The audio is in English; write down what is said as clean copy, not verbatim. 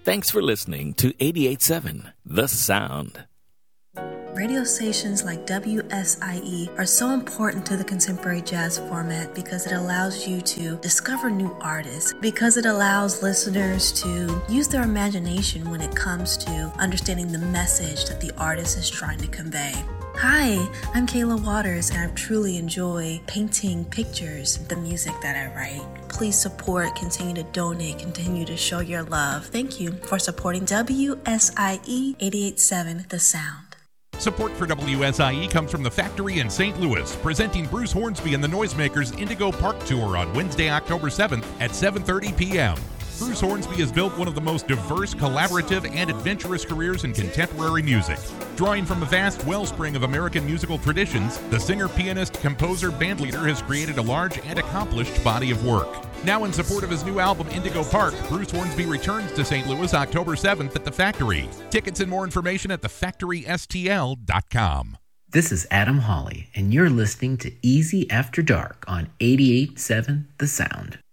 Thanks for listening to 88.7 The Sound. Radio stations like WSIE are so important to the contemporary jazz format because it allows you to discover new artists, because it allows listeners to use their imagination when it comes to understanding the message that the artist is trying to convey. Hi, I'm Kayla Waters, and I truly enjoy painting pictures, the music that I write. Please support, continue to donate, continue to show your love. Thank you for supporting WSIE 88.7 The Sound. Support for WSIE comes from the Factory in St. Louis, presenting Bruce Hornsby and the Noisemakers Indigo Park Tour on Wednesday, October 7th at 7:30 p.m. Bruce Hornsby has built one of the most diverse, collaborative, and adventurous careers in contemporary music. Drawing from a vast wellspring of American musical traditions, the singer, pianist, composer, bandleader has created a large and accomplished body of work. Now in support of his new album, Indigo Park, Bruce Hornsby returns to St. Louis October 7th at The Factory. Tickets and more information at thefactorystl.com. This is Adam Hawley, and you're listening to Easy After Dark on 88.7 The Sound.